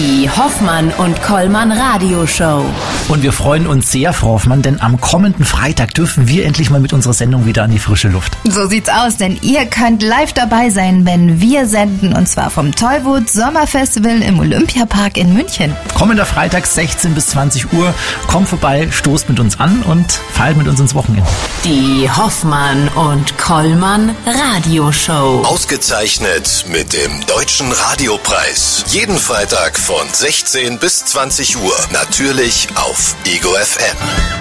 Die Hoffmann und Kollmann Radioshow. Und wir freuen uns sehr, Frau Hoffmann, denn am kommenden Freitag dürfen wir endlich mal mit unserer Sendung wieder an die frische Luft. So sieht's aus, denn ihr könnt live dabei sein, wenn wir senden, und zwar vom Tollwood Sommerfestival im Olympiapark in München. Kommender Freitag 16 bis 20 Uhr. Kommt vorbei, stoßt mit uns an und feiert mit uns ins Wochenende. Die Hoffmann und Kollmann Radioshow. Ausgezeichnet mit dem Deutschen Radiopreis. Jeden Freitag von 16 bis 20 Uhr. Natürlich auf Ego FM.